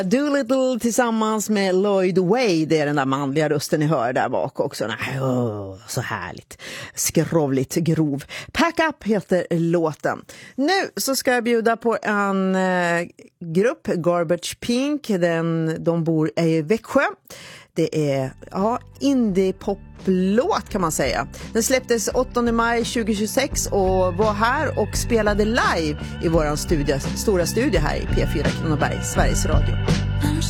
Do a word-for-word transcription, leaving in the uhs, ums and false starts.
Doolittle tillsammans med Lloyd Way, det är den där manliga rösten ni hör där bak också. Nej, oh, så härligt. Skrovligt grov. Pack Up heter låten. Nu så ska jag bjuda på en eh, grupp, Garbage Pink. Den, de bor i Växjö. Det är ja, indie-pop-låt kan man säga. Den släpptes åttonde maj tjugohundratjugosex och var här och spelade live i våran studio, stora studio här i P fyra Kronoberg, Sveriges Radio.